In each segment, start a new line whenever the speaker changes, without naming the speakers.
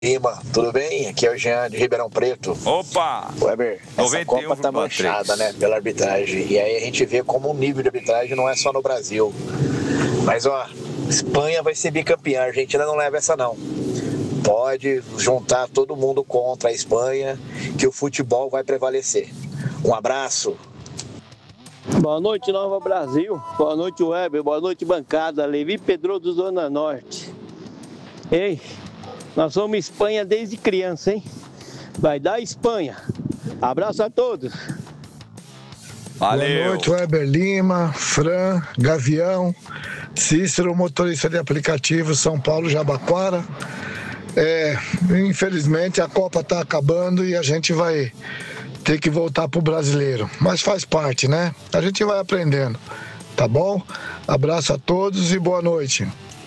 Lima, tudo bem? Aqui é o Jean de Ribeirão Preto.
Opa!
Weber, essa Copa tá manchada, né, pela arbitragem. E aí a gente vê como o nível de arbitragem não é só no Brasil. Mas, ó, Espanha vai ser bicampeã, a Argentina não leva essa não. Pode juntar todo mundo contra a Espanha, que o futebol vai prevalecer. Um abraço.
Boa noite, Nova Brasil. Boa noite, Weber. Boa noite, bancada. Levi Pedroso, Zona Norte. Ei, nós somos Espanha desde criança, hein? Vai dar Espanha. Abraço a todos.
Valeu.
Boa noite, Weber Lima, Fran, Gavião, Cícero, motorista de aplicativo, São Paulo, Jabaquara. Infelizmente a Copa tá acabando e a gente vai ter que voltar pro brasileiro. Mas faz parte, né? A gente vai aprendendo, tá bom? Abraço a todos e boa noite.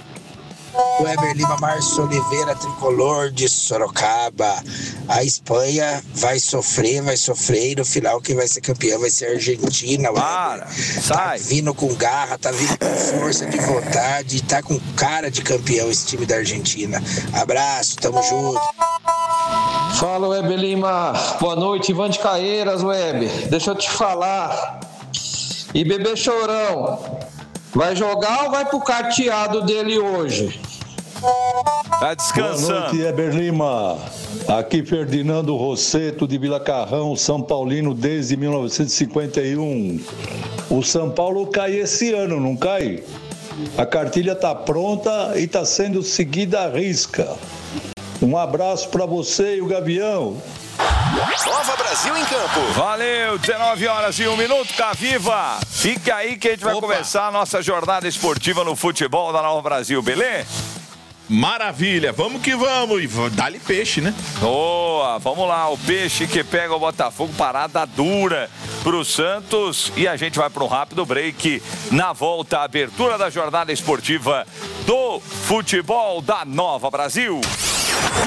Weber Lima, Márcio Oliveira, tricolor de Sorocaba. A Espanha vai sofrer e no final quem vai ser campeão vai ser a Argentina.
Para, sai.
Tá vindo com garra, tá vindo com força de vontade, tá com cara de campeão esse time da Argentina. Abraço, tamo junto.
Fala, Weber Lima. Boa noite, Ivan de Caeiras, Weber. Deixa eu te falar. E Bebê Chorão, vai jogar ou vai pro carteado dele hoje?
Tá descansando.
Boa noite, Weber Lima. Aqui Ferdinando Rosseto, de Vila Carrão, São Paulino desde 1951. O São Paulo cai esse ano, não cai? A cartilha tá pronta e tá sendo seguida à risca. Um abraço para você e o Gavião.
Nova Brasil em campo.
Valeu, 19h01, Caviva. Fica aí que a gente vai começar a nossa jornada esportiva no futebol da Nova Brasil, beleza?
Maravilha, vamos que vamos. E dá-lhe peixe, né?
Boa, vamos lá. O Peixe que pega o Botafogo, parada dura pro Santos. E a gente vai para um rápido break. Na volta, a abertura da jornada esportiva do futebol da Nova Brasil.